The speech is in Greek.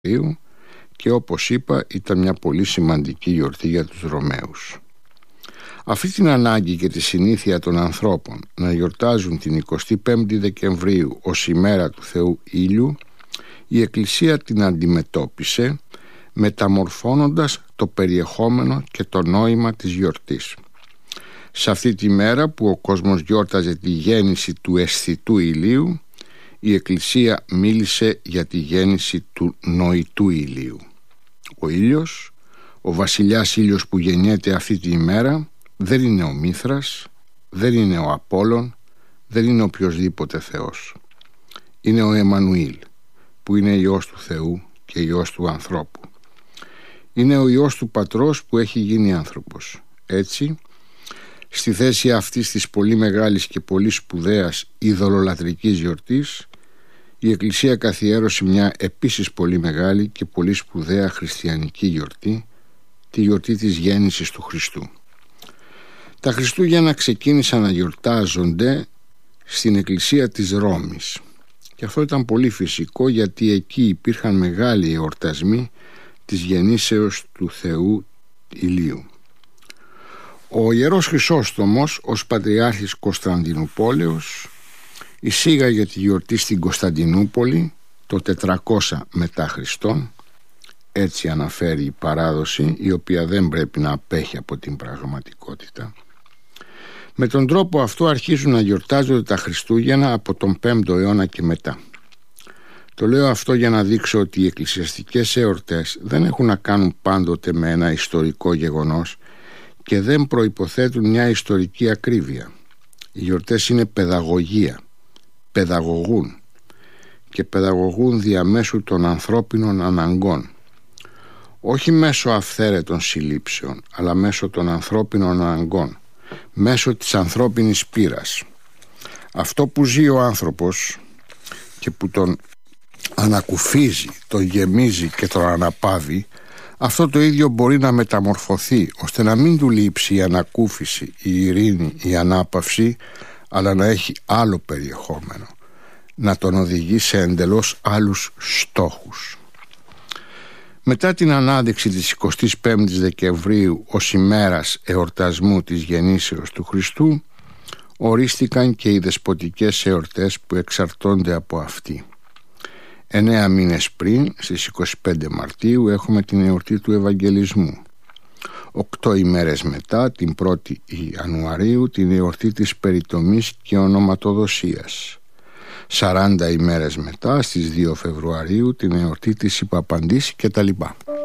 Φεβρουαρίου και όπως είπα ήταν μια πολύ σημαντική γιορτή για τους Ρωμαίους. Αυτή την ανάγκη και τη συνήθεια των ανθρώπων να γιορτάζουν την 25η Δεκεμβρίου ως ημέρα του Θεού Ήλιου, η Εκκλησία την αντιμετώπισε μεταμορφώνοντας το περιεχόμενο και το νόημα της γιορτής. Σε αυτή τη μέρα που ο κόσμος γιόρταζε τη γέννηση του αισθητού ηλίου, η Εκκλησία μίλησε για τη γέννηση του νοητού ηλίου. Ο ήλιος, ο βασιλιάς ήλιος που γεννιέται αυτή τη ημέρα, δεν είναι ο Μήθρας, δεν είναι ο Απόλλων, δεν είναι οποιοσδήποτε Θεός. Είναι ο Εμμανουήλ, που είναι Υιός του Θεού και Υιός του ανθρώπου. Είναι ο Υιός του Πατρός που έχει γίνει άνθρωπος. Έτσι, στη θέση αυτής της πολύ μεγάλης και πολύ σπουδαίας ειδωλολατρικής γιορτής, η Εκκλησία καθιέρωσε μια επίσης πολύ μεγάλη και πολύ σπουδαία χριστιανική γιορτή, τη γιορτή της γέννησης του Χριστού. Τα Χριστούγεννα ξεκίνησαν να γιορτάζονται στην Εκκλησία της Ρώμης και αυτό ήταν πολύ φυσικό, γιατί εκεί υπήρχαν μεγάλοι εορτασμοί της γεννήσεως του Θεού Ηλίου. Ο Ιερός Χρυσόστομος ως Πατριάρχης Κωνσταντινούπολεως εισήγαγε τη γιορτή στην Κωνσταντινούπολη το 400 μετά Χριστόν. Έτσι αναφέρει η παράδοση, η οποία δεν πρέπει να απέχει από την πραγματικότητα. Με τον τρόπο αυτό αρχίζουν να γιορτάζονται τα Χριστούγεννα από τον 5ο αιώνα και μετά. Το λέω αυτό για να δείξω ότι οι εκκλησιαστικές εορτές δεν έχουν να κάνουν πάντοτε με ένα ιστορικό γεγονός και δεν προϋποθέτουν μια ιστορική ακρίβεια. Οι γιορτές είναι παιδαγωγία, παιδαγωγούν και παιδαγωγούν διαμέσου των ανθρώπινων αναγκών. Όχι μέσω αυθαίρετων συλλήψεων, αλλά μέσω των ανθρώπινων αναγκών, μέσω της ανθρώπινης πείρας. Αυτό που ζει ο άνθρωπος και που τον ανακουφίζει, τον γεμίζει και τον αναπαύει, αυτό το ίδιο μπορεί να μεταμορφωθεί ώστε να μην του λείψει η ανακούφιση, η ειρήνη, η ανάπαυση, αλλά να έχει άλλο περιεχόμενο, να τον οδηγεί σε εντελώς άλλους στόχους. Μετά την ανάδειξη της 25ης Δεκεμβρίου ως ημέρας εορτασμού της γεννήσεως του Χριστού, ορίστηκαν και οι δεσποτικές εορτές που εξαρτώνται από αυτή. 9 μήνες πριν, στις 25 Μαρτίου, έχουμε την εορτή του Ευαγγελισμού. 8 ημέρες μετά, την 1η Ιανουαρίου, την εορτή της περιτομής και ονοματοδοσίας. 40 ημέρες μετά, στις 2 Φεβρουαρίου, την εορτή της Υπαπαντής κτλ.